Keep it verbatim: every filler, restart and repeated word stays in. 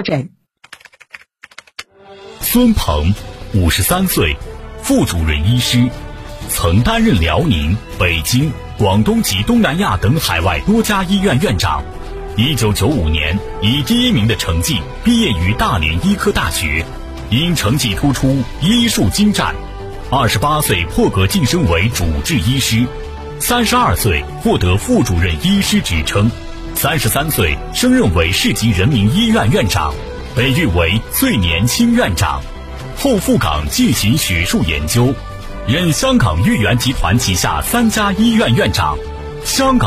坐诊。 孙鹏，五十三岁，副主任医师，曾担任辽宁、北京、广东及东南亚等海外多家医院院长。一九九五年以第一名的成绩毕业于大连医科大学，因成绩突出，医术精湛。二十八岁破格晋升为主治医师，三十二岁获得副主任医师职称，三十三岁升任为市级人民医院院长，被誉为最年轻院长。后赴港进行学术研究，任香港豫园集团旗下三家医院院长，香港